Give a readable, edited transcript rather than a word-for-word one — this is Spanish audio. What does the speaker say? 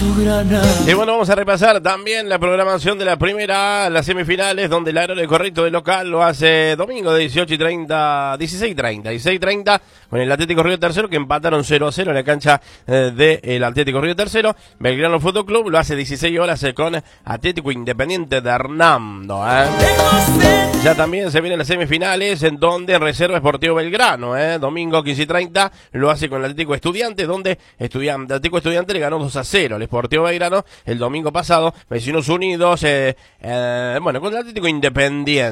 Y bueno, vamos a repasar también la programación de la primera, las semifinales, donde el Aero correcto de local lo hace domingo de 16:30, con el Atlético Río Tercero, que empataron 0-0 en la cancha del Atlético Río Tercero. Belgrano Fútbol Club lo hace 16 horas con Atlético Independiente de Hernando. Ya también se vienen las semifinales, en donde Reserva Sportivo Belgrano, domingo 15:30, lo hace con el Atlético Estudiante, donde Atlético Estudiante le ganó 2-0 al Sportivo Belgrano el domingo pasado. Vecinos Unidos, con el Atlético Independiente.